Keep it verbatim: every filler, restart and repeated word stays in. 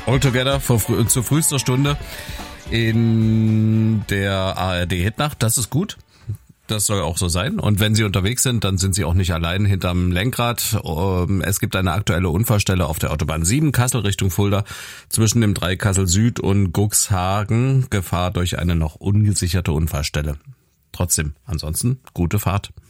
All Together vor, zur frühester Stunde in der A R D-Hitnacht. Das ist gut. Das soll auch so sein. Und wenn Sie unterwegs sind, dann sind Sie auch nicht allein hinterm Lenkrad. Es gibt eine aktuelle Unfallstelle auf der Autobahn sieben, Kassel Richtung Fulda, zwischen dem Dreieck Kassel Süd und Guxhagen. Gefahr durch eine noch ungesicherte Unfallstelle. Trotzdem, ansonsten gute Fahrt.